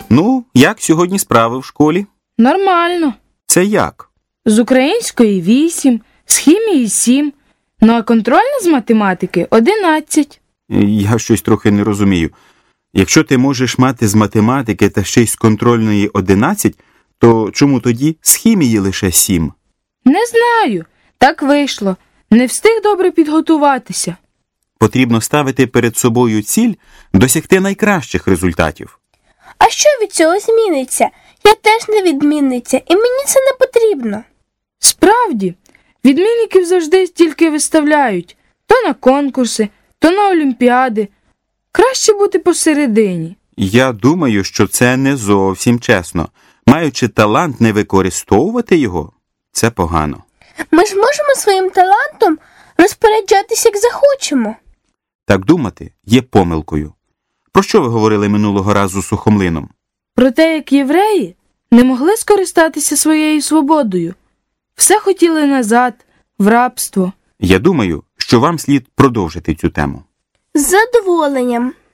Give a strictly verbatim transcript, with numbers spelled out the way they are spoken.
Ну, як сьогодні справи в школі? Нормально. Це як? З української вісім, з хімії сім, ну а контрольна з математики одинадцять. Я щось трохи не розумію. Якщо ти можеш мати з математики та ще й з контрольної одинадцять, то чому тоді з хімії лише сім? Не знаю. Так вийшло. Не встиг добре підготуватися. Потрібно ставити перед собою ціль досягти найкращих результатів. А що від цього зміниться? Я теж не відмінниця, і мені це не потрібно. Справді, відмінників завжди стільки виставляють. То на конкурси, то на олімпіади. Краще бути посередині. Я думаю, що це не зовсім чесно. Маючи талант, не використовувати його – це погано. Ми ж можемо своїм талантом розпоряджатися, як захочемо. Так думати є помилкою. Про що ви говорили минулого разу з Сухомлином? Про те, як євреї не могли скористатися своєю свободою. Все хотіли назад, в рабство. Я думаю, що вам слід продовжити цю тему. З задоволенням.